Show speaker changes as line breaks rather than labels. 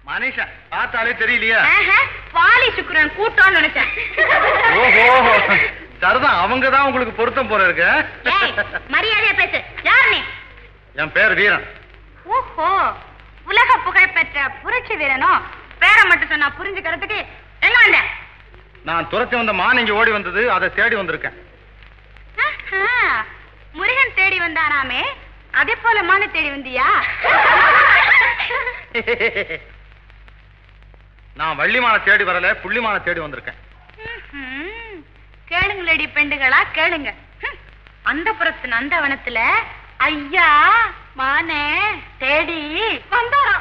மனிஷா பார்த்தாலே தெரியலையா?
பாலி சுக்கிரன் கூட்டம்னு நினைச்சேன்.
ஓஹோ, சரிதான். அவங்கதான் உங்களுக்கு பொருத்தம் போல இருக்கு.
மரியாதையா பேசு. யார் நீ?
என் பேர் வீரன்.
ஓஹோ, உலக புகழ் பெற்ற புரட்சி வீரனோ? பேரை மட்டும் சொன்னா புரிஞ்சுக்கிறதுக்கு எங்க வந்த?
நான் துரத்தி வந்த மான் இங்க ஓடி வந்தது, அதை தேடி வந்திருக்கேன்.
முருகன் தேடி வந்தானாமே, அதே போல மான தேடி வந்தியா?
நான் வள்ளிமான தேடி வரல, புள்ளிமான தேடி வந்திருக்கேன்.
கேளுங்களேடி பெண்டுகளா, கேளுங்க. அந்த புறத்து நந்தவனத்துல ஐயா மான தேடி வந்தாராம்.